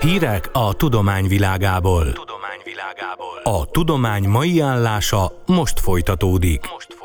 Hírek a tudomány világából. A tudomány mai állása most folytatódik.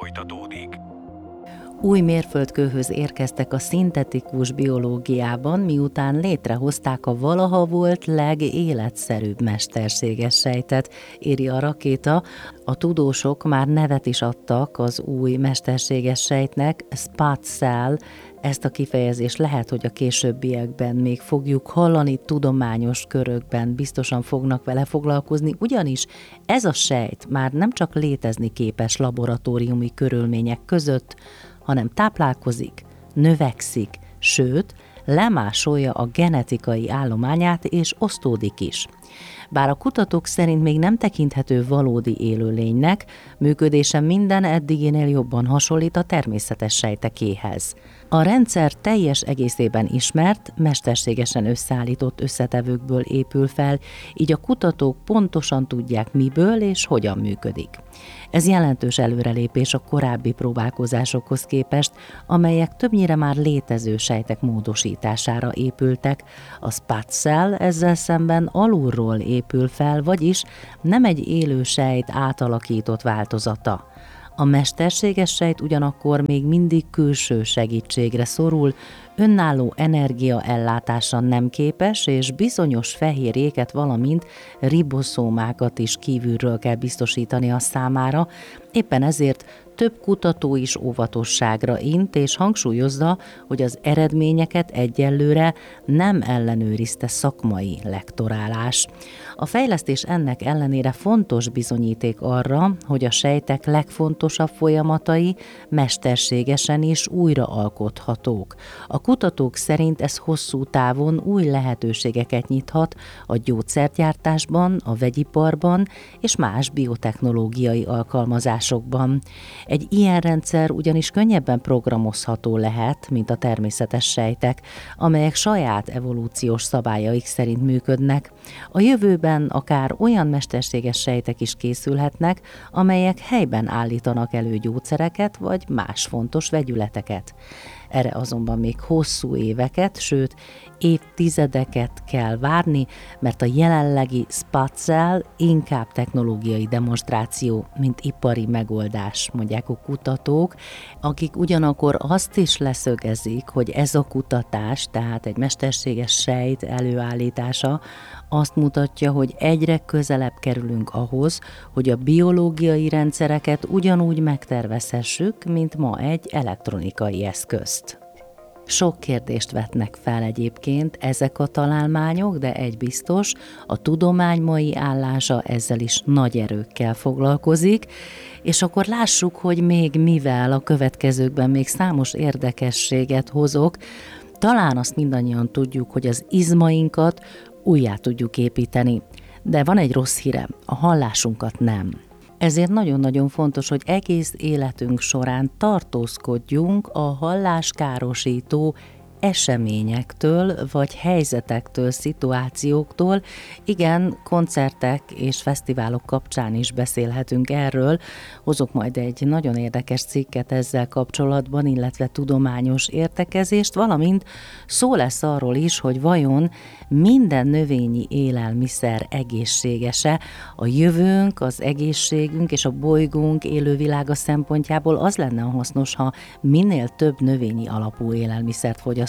Új mérföldkőhöz érkeztek a szintetikus biológiában, miután létrehozták a valaha volt legéletszerűbb mesterséges sejtet, írja a Rakéta. A tudósok már nevet is adtak az új mesterséges sejtnek, SPAT-cell. Ezt a kifejezést lehet, hogy a későbbiekben még fogjuk hallani, tudományos körökben biztosan fognak vele foglalkozni, ugyanis ez a sejt már nem csak létezni képes laboratóriumi körülmények között, hanem táplálkozik, növekszik, sőt, lemásolja a genetikai állományát és osztódik is. Bár a kutatók szerint még nem tekinthető valódi élőlénynek, működése minden eddiginél jobban hasonlít a természetes sejtekéhez. A rendszer teljes egészében ismert, mesterségesen összeállított összetevőkből épül fel, így a kutatók pontosan tudják, miből és hogyan működik. Ez jelentős előrelépés a korábbi próbálkozásokhoz képest, amelyek többnyire már létező sejtek módosítására épültek. A SPAT-cell ezzel szemben alulról épül fel, vagyis nem egy élő sejt átalakított változata. A mesterséges sejt ugyanakkor még mindig külső segítségre szorul, önálló energiaellátásra nem képes, és bizonyos fehérjéket, valamint riboszómákat is kívülről kell biztosítani a számára. Éppen ezért több kutató is óvatosságra int, és hangsúlyozza, hogy az eredményeket egyelőre nem ellenőrizte szakmai lektorálás. A fejlesztés ennek ellenére fontos bizonyíték arra, hogy a sejtek legfontosabb folyamatai mesterségesen is újraalkothatók. A kutatók szerint ez hosszú távon új lehetőségeket nyithat a gyógyszergyártásban, a vegyiparban és más biotechnológiai alkalmazásokban. Egy ilyen rendszer ugyanis könnyebben programozható lehet, mint a természetes sejtek, amelyek saját evolúciós szabályaik szerint működnek. A jövőben akár olyan mesterséges sejtek is készülhetnek, amelyek helyben állítanak elő gyógyszereket vagy más fontos vegyületeket. Erre azonban még hosszú éveket, sőt évtizedeket kell várni, mert a jelenlegi SPAT-cell inkább technológiai demonstráció, mint ipari megoldás, mondják a kutatók, akik ugyanakkor azt is leszögezik, hogy ez a kutatás, tehát egy mesterséges sejt előállítása azt mutatja, hogy egyre közelebb kerülünk ahhoz, hogy a biológiai rendszereket ugyanúgy megtervezhessük, mint ma egy elektronikai eszközt. Sok kérdést vetnek fel egyébként ezek a találmányok, de egy biztos, a tudomány mai állása ezzel is nagy erőkkel foglalkozik, és akkor lássuk, hogy még mivel a következőkben még számos érdekességet hozok. Talán azt mindannyian tudjuk, hogy az izmainkat újjá tudjuk építeni, de van egy rossz hírem, a hallásunkat nem. Ezért nagyon-nagyon fontos, hogy egész életünk során tartózkodjunk a halláskárosító eseményektől, vagy helyzetektől, szituációktól. Igen, koncertek és fesztiválok kapcsán is beszélhetünk erről. Hozok majd egy nagyon érdekes cikket ezzel kapcsolatban, illetve tudományos értekezést, valamint szó lesz arról is, hogy vajon minden növényi élelmiszer egészséges-e. A jövőnk, az egészségünk és a bolygónk élővilága szempontjából az lenne hasznos, ha minél több növényi alapú élelmiszert fogyasztanánk.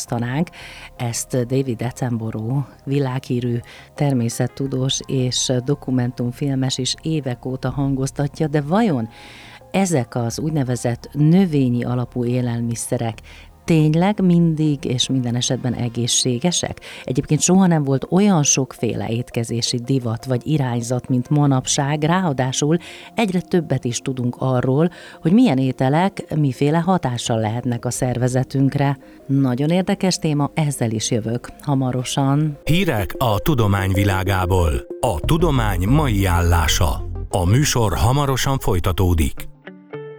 Ezt David Attenborough, világhírű természettudós és dokumentumfilmes is évek óta hangoztatja, de vajon ezek az úgynevezett növényi alapú élelmiszerek tényleg mindig és minden esetben egészségesek? Egyébként soha nem volt olyan sokféle étkezési divat vagy irányzat, mint manapság, ráadásul egyre többet is tudunk arról, hogy milyen ételek miféle hatással lehetnek a szervezetünkre. Nagyon érdekes téma, ezzel is jövök hamarosan. Hírek a tudomány világából. A tudomány mai állása. A műsor hamarosan folytatódik.